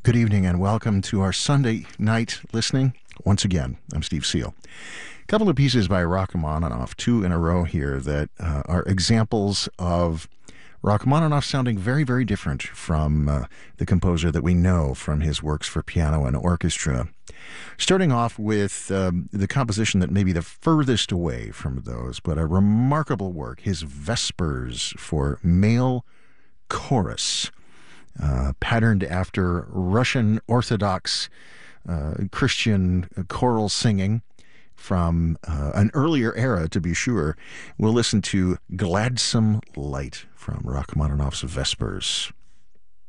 Good evening and welcome to our Sunday night listening. Once again, I'm Steve Seal. A couple of pieces by Rachmaninoff, two in a row here that are examples of Rachmaninoff sounding very, very different from the composer that we know from his works for piano and orchestra. Starting off with the composition that may be the furthest away from those, but a remarkable work, his Vespers for male chorus. Patterned after Russian Orthodox Christian choral singing from an earlier era, to be sure. We'll listen to Gladsome Light from Rachmaninoff's Vespers.